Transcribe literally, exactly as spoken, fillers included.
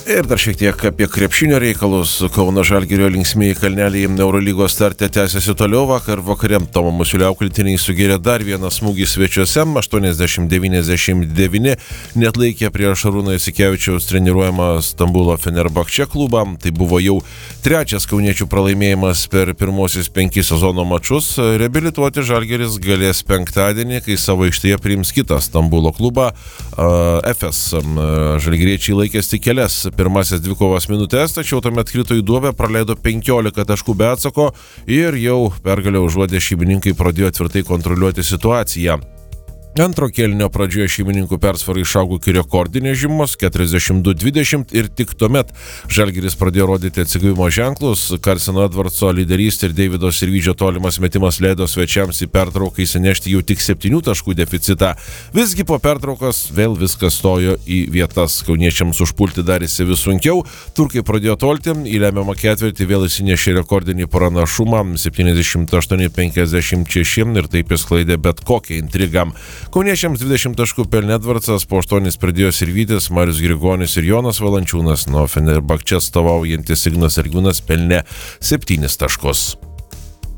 Ir dar šiek tiek apie krepšinio reikalus. Kauno Žalgirio linksmieji kalneliai Eurolygos starte tęsiasi toliau. Vakar vakare Tomo Musiulio auklėtiniai sugėrė dar vieną smūgį svečiuose. aštuoniasdešimt devyniasdešimt devyni net laikė prieš Šarūno Jasikevičiaus treniruojamą Stambulo Fenerbahče klubą. Tai buvo jau trečias kauniečių pralaimėjimas per pirmosius penkis sezono mačus. Reabilituoti Žalgiris galės penktadienį, kai savo aikštėje priims kitą Stambulo klubą Efes. Žalgiriečiai laikės tik kelias pirmasis dvikovos minutės, tačiau tuomet krito į duobę, praleido penkiolika taškų be atsako ir jau pergalę užuodę šeimininkai pradėjo tvirtai kontroliuoti situaciją. Antro kėlinio pradžioje šeimininkų persvara išaugo iki rekordinės žymos keturiasdešimt du dvidešimt ir tik tuomet Žalgiris pradėjo rodyti atsigavimo ženklus. Karseno Edvardso lyderystė ir Deivido Sirvydžio tolimas metimas leido svečiams į pertrauką įsinešti jau tik septynių taškų deficitą. Visgi po pertraukos vėl viskas stojo į vietas. Kauniečiams užpulti darėsi vis sunkiau. Turkai pradėjo tolti, į lemiamą ketvirtį vėl įsinešė rekordinį pranašumą septyniasdešimt aštuoni penkiasdešimt šeši ir taip išsklaidė bet kokią intrigą. Kauniečiams dvidešimt taškų pelnė Edvardsas, po aštuonis pridėjo Sirvytis, Marius Grigonis ir Jonas Valančiūnas, nuo Fenerbahče atstovaujantis Ignas Sergiūnas pelnė septynis taškus.